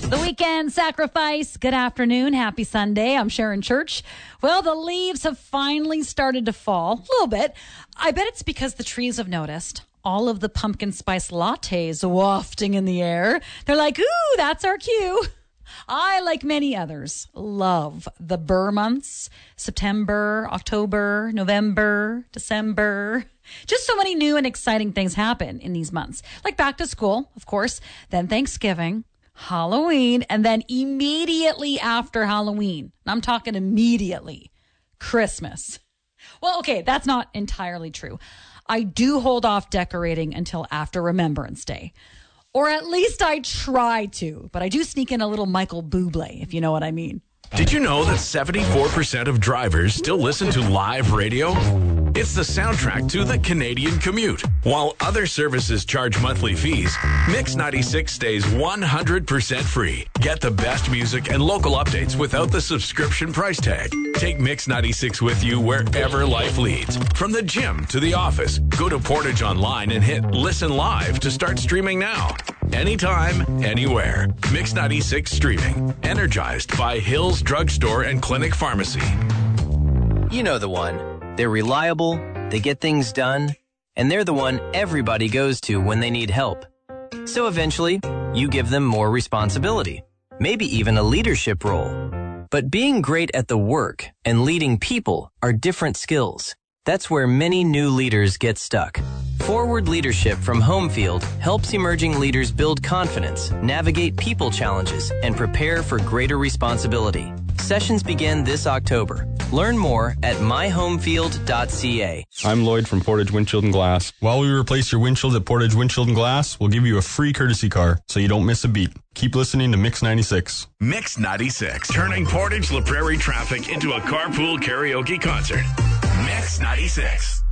The Weekend Sacrifice. Good afternoon. Happy Sunday. I'm Sharon Church. Well, the leaves have finally started to fall. A little bit. I bet it's because the trees have noticed all of the pumpkin spice lattes wafting in the air. They're like, ooh, that's our cue. I, like many others, love the Burr months. September, October, November, December. Just so many new and exciting things happen in these months. Like back to school, of course, then Thanksgiving, Halloween, and then immediately after Halloween, I'm talking immediately, Christmas. Well, okay, that's not entirely true. I do hold off decorating until after Remembrance Day. Or at least I try to, but I do sneak in a little Michael Bublé, if you know what I mean. Did you know that 74% of drivers still listen to live radio? It's the soundtrack to the Canadian commute. While other services charge monthly fees, Mix 96 stays 100% free. Get the best music and local updates without the subscription price tag. Take Mix 96 with you wherever life leads. From the gym to the office, go to Portage Online and hit Listen Live to start streaming now. Anytime, anywhere. Mix 96 streaming. Energized by Hills Drugstore and Clinic Pharmacy. You know the one. They're reliable, they get things done, and they're the one everybody goes to when they need help. So eventually, you give them more responsibility, maybe even a leadership role. But being great at the work and leading people are different skills. That's where many new leaders get stuck. Forward Leadership from Homefield helps emerging leaders build confidence, navigate people challenges, and prepare for greater responsibility. Sessions begin this October. Learn more at myhomefield.ca. I'm Lloyd from Portage Windshield and Glass. While we replace your windshields at Portage Windshield and Glass, we'll give you a free courtesy car so you don't miss a beat. Keep listening to Mix 96. Mix 96, turning Portage La Prairie traffic into a carpool karaoke concert. Mix 96.